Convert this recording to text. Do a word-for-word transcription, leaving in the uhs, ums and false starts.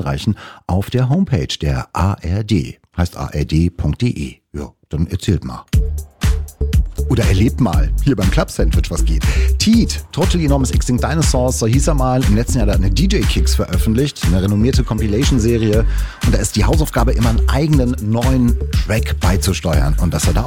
erreichen auf der Homepage der A R D. Heißt a r d punkt d e. Ja, dann erzählt mal. Oder erlebt mal, hier beim Club Sandwich, was geht. Teat, Totally Enormous Extinct Dinosaurs, so hieß er mal. Im letzten Jahr hat er eine D J-Kicks veröffentlicht, eine renommierte Compilation-Serie. Und da ist die Hausaufgabe, immer einen eigenen neuen Track beizusteuern. Und das hat er